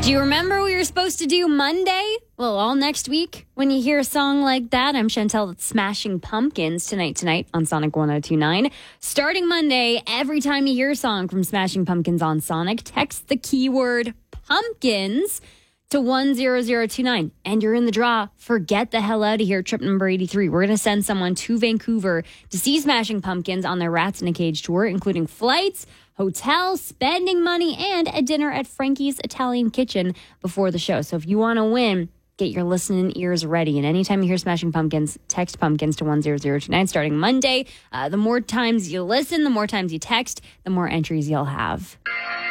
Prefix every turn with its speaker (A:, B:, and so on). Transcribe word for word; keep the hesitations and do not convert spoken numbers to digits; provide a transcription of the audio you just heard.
A: Do you remember what we were supposed to do Monday? Well, all next week, when you hear a song like that, I'm Chantel with Smashing Pumpkins tonight, tonight on Sonic one oh two nine. Starting Monday, every time you hear a song from Smashing Pumpkins on Sonic, text the keyword pumpkins to one zero zero two nine, and you're in the draw for Get the Hell Out of Here, trip number eighty-three. We're going to send someone to Vancouver to see Smashing Pumpkins on their Rats in a Cage tour, including flights, hotel, spending money, and a dinner at Frankie's Italian Kitchen before the show. So if you want to win, get your listening ears ready. And anytime you hear Smashing Pumpkins, text pumpkins to one zero zero two nine starting Monday. Uh, the more times you listen, the more times you text, the more entries you'll have.